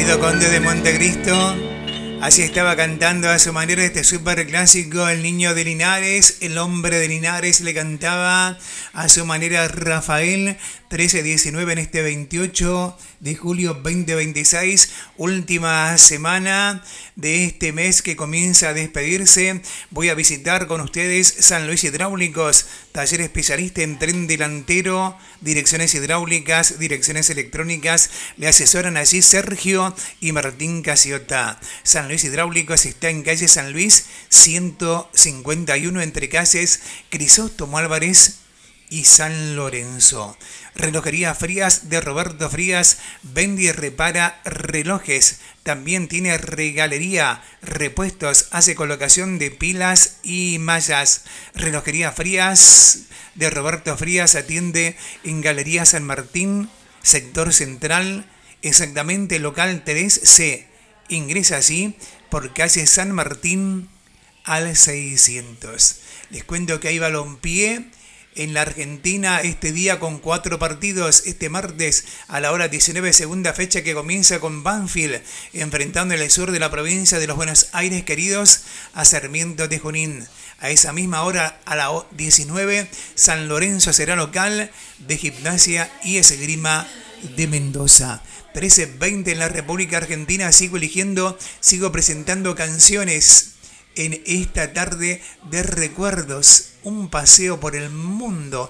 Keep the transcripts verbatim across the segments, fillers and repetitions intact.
querido conde de Montecristo. Así estaba cantando a su manera este súper clásico El Niño de Linares, El Hombre de Linares le cantaba a su manera Rafael, trece diecinueve en este veintiocho de julio veinte veintiséis, última semana de este mes que comienza a despedirse. Voy a visitar con ustedes San Luis Hidráulicos, taller especialista en tren delantero, direcciones hidráulicas, direcciones electrónicas. Le asesoran allí Sergio y Martín Casiota. San Luis Hidráulicos está en calle San Luis ciento cincuenta y uno entre calles Crisóstomo Álvarez y San Lorenzo. Relojería Frías de Roberto Frías vende y repara relojes. También tiene regalería, repuestos, hace colocación de pilas y mallas. Relojería Frías de Roberto Frías atiende en Galería San Martín, sector central, exactamente local tres C. Ingresa allí por calle San Martín al seiscientos. Les cuento que hay balompié en la Argentina este día con cuatro partidos. Este martes a la hora diecinueve, segunda fecha que comienza con Banfield enfrentando el sur de la provincia de los Buenos Aires queridos a Sarmiento de Junín. A esa misma hora, a la diecinueve, San Lorenzo será local de Gimnasia y Esgrima de Mendoza. trece veinte en la República Argentina. Sigo eligiendo, sigo presentando canciones en esta tarde de recuerdos, un paseo por el mundo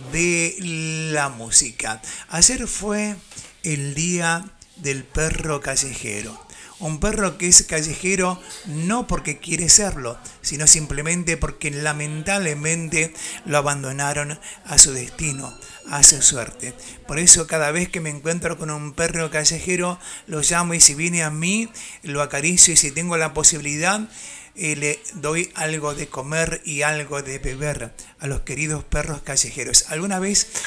de la música. Ayer fue el día del perro callejero. Un perro que es callejero no porque quiere serlo, sino simplemente porque lamentablemente lo abandonaron a su destino, a su suerte. Por eso cada vez que me encuentro con un perro callejero, lo llamo y si viene a mí, lo acaricio y si tengo la posibilidad, Eh, le doy algo de comer y algo de beber a los queridos perros callejeros. Alguna vez